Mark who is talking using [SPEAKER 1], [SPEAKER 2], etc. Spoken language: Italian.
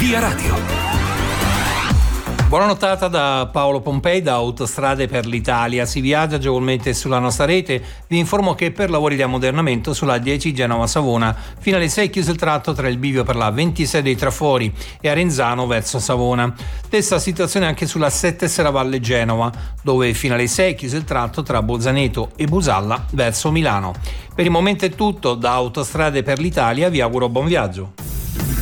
[SPEAKER 1] Via Radio.
[SPEAKER 2] Buona nottata da Paolo Pompei da Autostrade per l'Italia. Si viaggia agevolmente sulla nostra rete. Vi informo che per lavori di ammodernamento sulla 10 Genova-Savona fino alle 6 chiuso il tratto tra il bivio per la 26 dei Trafori e Arenzano verso Savona. Stessa situazione anche sulla 7 Serravalle Genova, dove fino alle 6 chiuso il tratto tra Bolzaneto e Busalla verso Milano. Per il momento è tutto. Da Autostrade per l'Italia vi auguro buon viaggio.